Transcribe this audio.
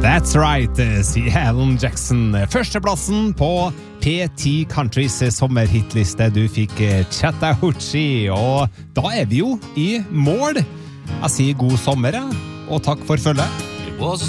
That's right, sier Alan Jackson. Førsteplassen på P10 Countrys sommerhitliste. Du fikk Chattahoochee, og da vi jo i mål. Jeg sier god sommer, og takk for følget. It was a